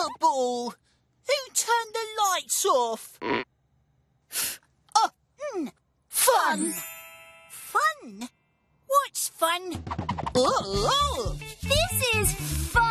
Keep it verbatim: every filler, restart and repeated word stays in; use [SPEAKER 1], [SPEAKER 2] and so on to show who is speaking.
[SPEAKER 1] ball? Who turned the lights off? Oh, mm, fun. Fun? What's fun? Oh,
[SPEAKER 2] This is fun!